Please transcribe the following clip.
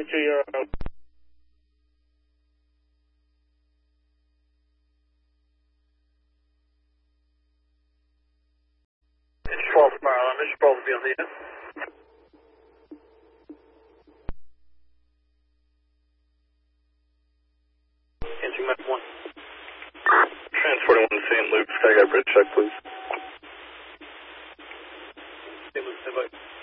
52 It's 12 mile, and this will be on the end. Answering map 1. Transporting 1 to St. Luke's, I got bridge check, please. St. Luke's,